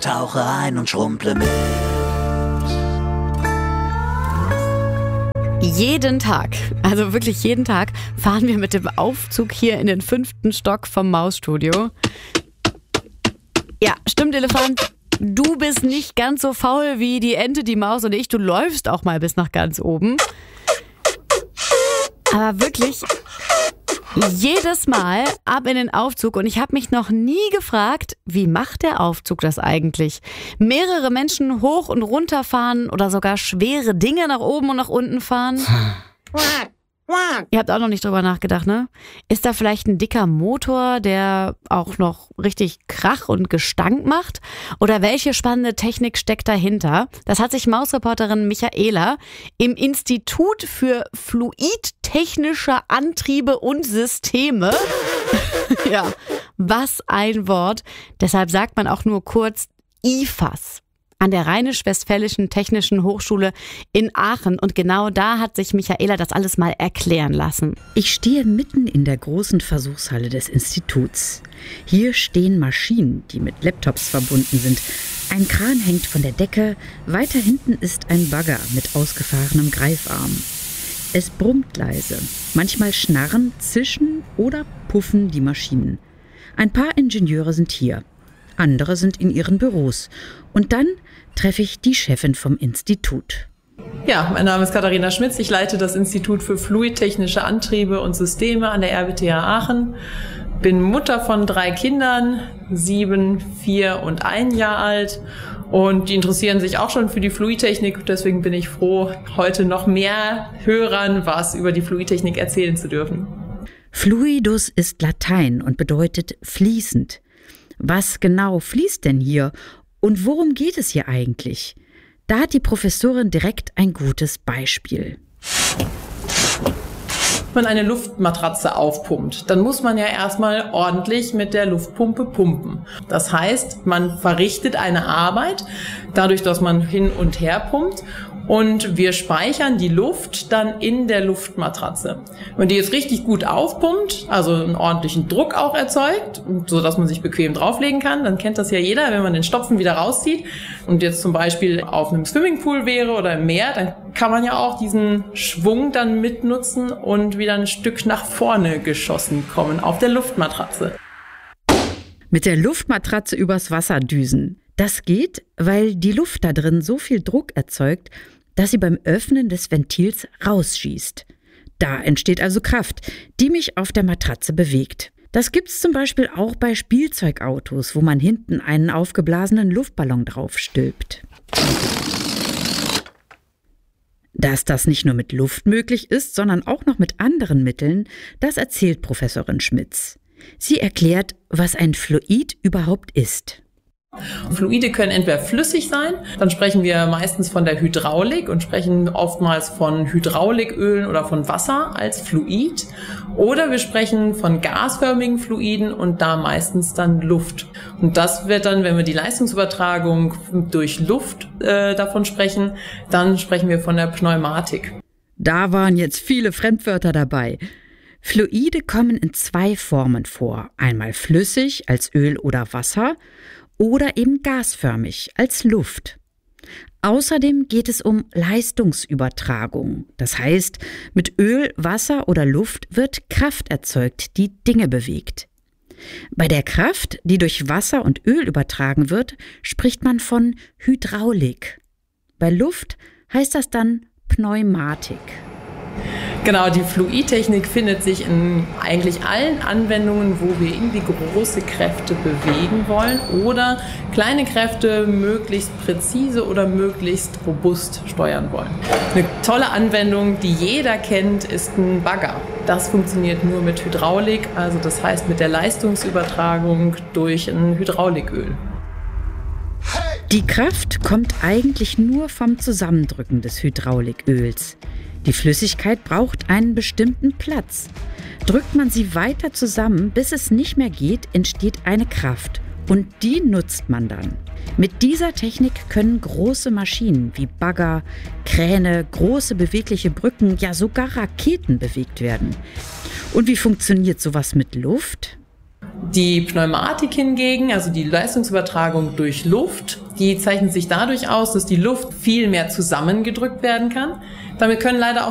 tauche ein und schrumpele mit. Jeden Tag, also wirklich jeden Tag, fahren wir mit dem Aufzug hier in den 5. Stock vom Mausstudio. Ja, stimmt, Elefant. Du bist nicht ganz so faul wie die Ente, die Maus und ich. Du läufst auch mal bis nach ganz oben. Aber wirklich jedes Mal ab in den Aufzug. Und ich habe mich noch nie gefragt, wie macht der Aufzug das eigentlich? Mehrere Menschen hoch und runter fahren oder sogar schwere Dinge nach oben und nach unten fahren? Ihr habt auch noch nicht drüber nachgedacht, ne? Ist da vielleicht ein dicker Motor, der auch noch richtig Krach und Gestank macht? Oder welche spannende Technik steckt dahinter? Das hat sich Mausreporterin Michaela im Institut für Fluidtechnische Antriebe und Systeme, ja, was ein Wort, deshalb sagt man auch nur kurz IFAS, an der Rheinisch-Westfälischen Technischen Hochschule in Aachen. Und genau da hat sich Michaela das alles mal erklären lassen. Ich stehe mitten in der großen Versuchshalle des Instituts. Hier stehen Maschinen, die mit Laptops verbunden sind. Ein Kran hängt von der Decke. Weiter hinten ist ein Bagger mit ausgefahrenem Greifarm. Es brummt leise. Manchmal schnarren, zischen oder puffen die Maschinen. Ein paar Ingenieure sind hier. Andere sind in ihren Büros. Und dann treffe ich die Chefin vom Institut. Ja, mein Name ist Katharina Schmitz. Ich leite das Institut für Fluidtechnische Antriebe und Systeme an der RWTH Aachen. Bin Mutter von 3 Kindern, 7, 4 und 1 Jahr alt. Und die interessieren sich auch schon für die Fluidtechnik. Deswegen bin ich froh, heute noch mehr Hörern was über die Fluidtechnik erzählen zu dürfen. Fluidus ist Latein und bedeutet fließend. Was genau fließt denn hier? Und worum geht es hier eigentlich? Da hat die Professorin direkt ein gutes Beispiel. Wenn man eine Luftmatratze aufpumpt, dann muss man ja erstmal ordentlich mit der Luftpumpe pumpen. Das heißt, man verrichtet eine Arbeit, dadurch, dass man hin und her pumpt. Und wir speichern die Luft dann in der Luftmatratze. Wenn die jetzt richtig gut aufpumpt, also einen ordentlichen Druck auch erzeugt, so dass man sich bequem drauflegen kann, dann kennt das ja jeder, wenn man den Stopfen wieder rauszieht und jetzt zum Beispiel auf einem Swimmingpool wäre oder im Meer, dann kann man ja auch diesen Schwung dann mitnutzen und wieder ein Stück nach vorne geschossen kommen auf der Luftmatratze. Mit der Luftmatratze übers Wasser düsen. Das geht, weil die Luft da drin so viel Druck erzeugt, dass sie beim Öffnen des Ventils rausschießt. Da entsteht also Kraft, die mich auf der Matratze bewegt. Das gibt's zum Beispiel auch bei Spielzeugautos, wo man hinten einen aufgeblasenen Luftballon draufstülpt. Dass das nicht nur mit Luft möglich ist, sondern auch noch mit anderen Mitteln, das erzählt Professorin Schmitz. Sie erklärt, was ein Fluid überhaupt ist. Fluide können entweder flüssig sein, dann sprechen wir meistens von der Hydraulik und sprechen oftmals von Hydraulikölen oder von Wasser als Fluid. Oder wir sprechen von gasförmigen Fluiden und da meistens dann Luft. Und das wird dann, wenn wir die Leistungsübertragung durch Luft davon sprechen, dann sprechen wir von der Pneumatik. Da waren jetzt viele Fremdwörter dabei. Fluide kommen in 2 Formen vor. Einmal flüssig als Öl oder Wasser oder eben gasförmig als Luft. Außerdem geht es um Leistungsübertragung. Das heißt, mit Öl, Wasser oder Luft wird Kraft erzeugt, die Dinge bewegt. Bei der Kraft, die durch Wasser und Öl übertragen wird, spricht man von Hydraulik. Bei Luft heißt das dann Pneumatik. Genau, die Fluidtechnik findet sich in eigentlich allen Anwendungen, wo wir irgendwie große Kräfte bewegen wollen oder kleine Kräfte möglichst präzise oder möglichst robust steuern wollen. Eine tolle Anwendung, die jeder kennt, ist ein Bagger. Das funktioniert nur mit Hydraulik, also das heißt mit der Leistungsübertragung durch ein Hydrauliköl. Die Kraft kommt eigentlich nur vom Zusammendrücken des Hydrauliköls. Die Flüssigkeit braucht einen bestimmten Platz. Drückt man sie weiter zusammen, bis es nicht mehr geht, entsteht eine Kraft. Und die nutzt man dann. Mit dieser Technik können große Maschinen wie Bagger, Kräne, große bewegliche Brücken, ja sogar Raketen bewegt werden. Und wie funktioniert sowas mit Luft? Die Pneumatik hingegen, also die Leistungsübertragung durch Luft, die zeichnet sich dadurch aus, dass die Luft viel mehr zusammengedrückt werden kann. Damit können leider auch